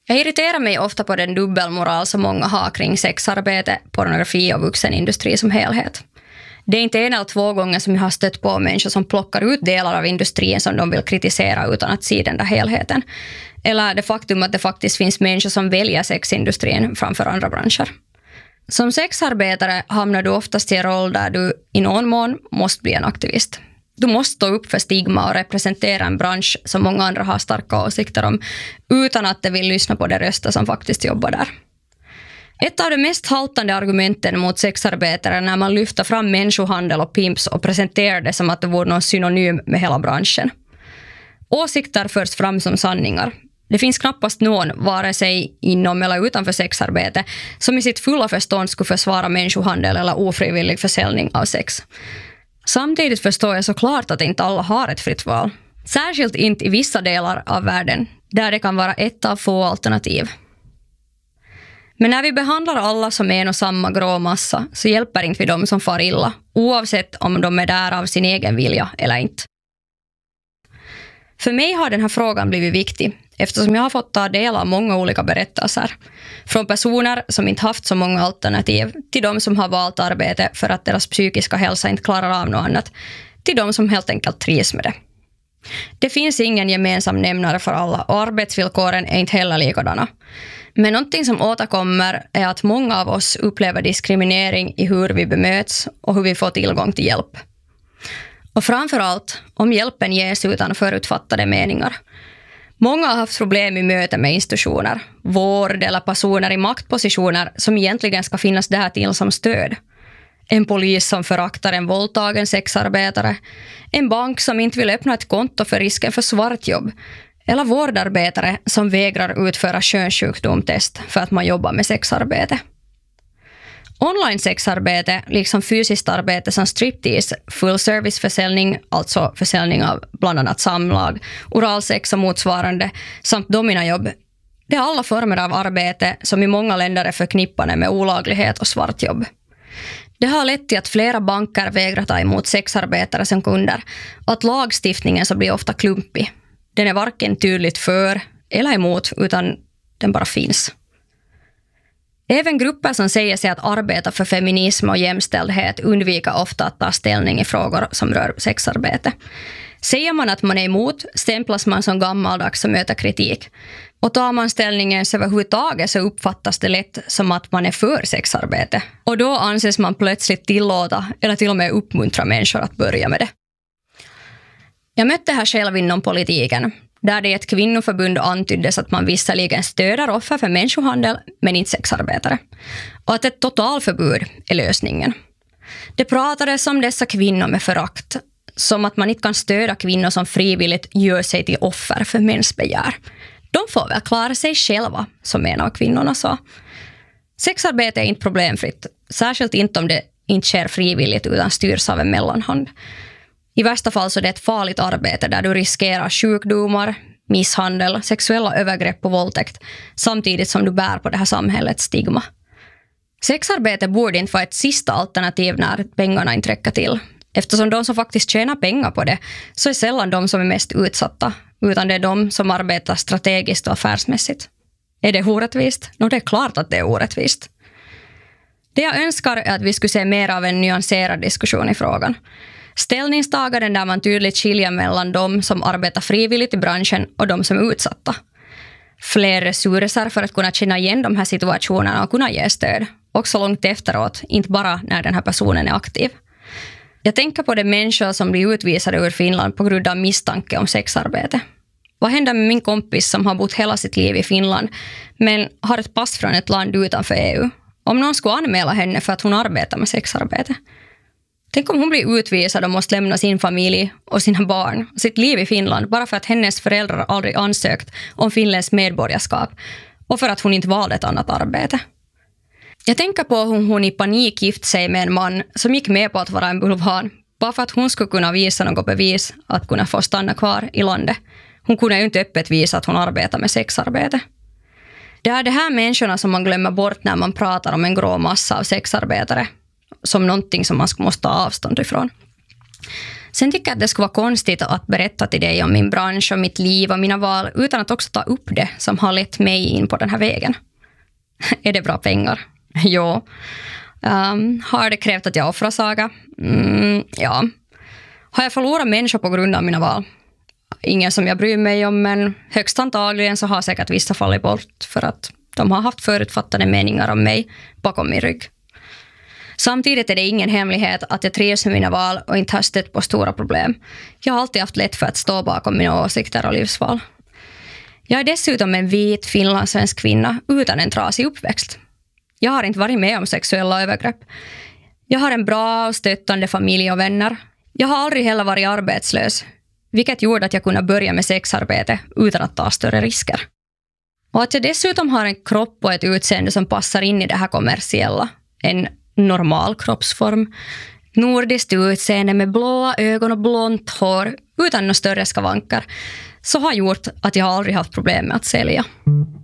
Jag irriterar mig ofta på den dubbelmoral som många har kring sexarbete, pornografi och vuxenindustri som helhet. Det är inte en eller två gånger som jag har stött på människor som plockar ut delar av industrin som de vill kritisera utan att se den där helheten. Eller det faktum att det faktiskt finns människor som väljer sexindustrin framför andra branscher. Som sexarbetare hamnar du oftast i en roll där du i någon mån måste bli en aktivist. Du måste stå upp för stigma och representera en bransch som många andra har starka åsikter om utan att de vill lyssna på de röster som faktiskt jobbar där. Ett av de mest haltande argumenten mot sexarbetare är när man lyfter fram människohandel och pimps och presenterar det som att det vore någon synonym med hela branschen. Åsikter förs fram som sanningar. Det finns knappast någon, vare sig inom eller utanför sexarbete, som i sitt fulla förstånd skulle försvara människohandel eller ofrivillig försäljning av sex. Samtidigt förstår jag såklart att inte alla har ett fritt val. Särskilt inte i vissa delar av världen, där det kan vara ett av få alternativ. Men när vi behandlar alla som en och samma grå massa så hjälper inte vi dem som far illa, oavsett om de är där av sin egen vilja eller inte. För mig har den här frågan blivit viktig eftersom jag har fått ta del av många olika berättelser. Från personer som inte haft så många alternativ till de som har valt arbete för att deras psykiska hälsa inte klarar av något annat, till de som helt enkelt trivs med det. Det finns ingen gemensam nämnare för alla och arbetsvillkoren är inte heller likadana. Men någonting som återkommer är att många av oss upplever diskriminering i hur vi bemöts och hur vi får tillgång till hjälp. Och framförallt om hjälpen ges utan förutfattade meningar. Många har haft problem i möte med institutioner, vård eller personer i maktpositioner som egentligen ska finnas där till som stöd. En polis som föraktar en våldtagen sexarbetare, en bank som inte vill öppna ett konto för risken för svartjobb, eller vårdarbetare som vägrar utföra könssjukdomstest för att man jobbar med sexarbete. Online-sexarbete, liksom fysiskt arbete som striptease, full-service-försäljning, alltså försäljning av bland annat samlag, oralsex och motsvarande, samt dominajobb, det är alla former av arbete som i många länder är förknippade med olaglighet och svartjobb. Det har lett till att flera banker vägrar ta emot sexarbetare som kunder och att lagstiftningen så blir ofta klumpig. Den är varken tydligt för eller emot utan den bara finns. Även grupper som säger sig att arbeta för feminism och jämställdhet undviker ofta att ta ställning i frågor som rör sexarbete. Säger man att man är emot stämplas man som gammaldags och möter kritik. Och tar man ställningen så överhuvudtaget så uppfattas det lätt som att man är för sexarbete. Och då anses man plötsligt tillåta eller till och med uppmuntra människor att börja med det. Jag mötte här själv inom politiken, där det i ett kvinnoförbund antyddes att man visserligen stöder offer för människohandel men inte sexarbetare. Och att ett totalförbud är lösningen. Det pratades om dessa kvinnor med förakt, som att man inte kan stödja kvinnor som frivilligt gör sig till offer för mensbegär. De får väl klara sig själva, som en av kvinnorna sa. Sexarbete är inte problemfritt, särskilt inte om det inte sker frivilligt utan styrs av en mellanhand. I värsta fall så är det ett farligt arbete där du riskerar sjukdomar, misshandel, sexuella övergrepp och våldtäkt samtidigt som du bär på det här samhällets stigma. Sexarbete borde inte vara ett sista alternativ när pengarna inte räcker till. Eftersom de som faktiskt tjänar pengar på det så är sällan de som är mest utsatta utan det är de som arbetar strategiskt och affärsmässigt. Är det orättvist? Det är klart att det är orättvist. Det jag önskar är att vi skulle se mer av en nyanserad diskussion i frågan. Ställningstaganden där man tydligt skiljer mellan de som arbetar frivilligt i branschen och de som är utsatta. Fler resurser för att kunna känna igen de här situationerna och kunna ge stöd. Också långt efteråt, inte bara när den här personen är aktiv. Jag tänker på de människor som blir utvisade ur Finland på grund av misstanke om sexarbete. Vad händer med min kompis som har bott hela sitt liv i Finland men har ett pass från ett land utanför EU? Om någon skulle anmäla henne för att hon arbetar med sexarbete. Tänk om hon blir utvisad och måste lämna sin familj och sina barn och sitt liv i Finland bara för att hennes föräldrar aldrig ansökt om finländskt medborgarskap och för att hon inte valde ett annat arbete. Jag tänker på hur hon i panik gift sig med en man som gick med på att vara en bulvan bara för att hon skulle kunna visa något bevis att kunna få stanna kvar i landet. Hon kunde ju inte öppet visa att hon arbetar med sexarbete. Det är de här människorna som man glömmer bort när man pratar om en grå massa av sexarbetare som någonting som man måste ta avstånd ifrån. Sen tycker jag att det skulle vara konstigt att berätta till dig om min bransch och mitt liv och mina val utan att också ta upp det som har lett mig in på den här vägen. Är det bra pengar? Jo. Har det krävt att jag offrar Saga? Ja. Har jag förlorat människor på grund av mina val? Ingen som jag bryr mig om, men högst antagligen så har säkert vissa fallit bort för att de har haft förutfattade meningar om mig bakom min rygg. Samtidigt är det ingen hemlighet att jag trivs med mina val och inte har stött på stora problem. Jag har alltid haft lätt för att stå bakom mina åsikter och livsval. Jag är dessutom en vit finlandssvensk kvinna utan en trasig uppväxt. Jag har inte varit med om sexuella övergrepp. Jag har en bra och stöttande familj och vänner. Jag har aldrig heller varit arbetslös, vilket gjorde att jag kunde börja med sexarbete utan att ta större risker. Och att jag dessutom har en kropp och ett utseende som passar in i det här kommersiella. En normal kroppsform. Nordiskt utseende med blåa ögon och blont hår utan några större skavanker. Så har gjort att jag aldrig haft problem med att sälja.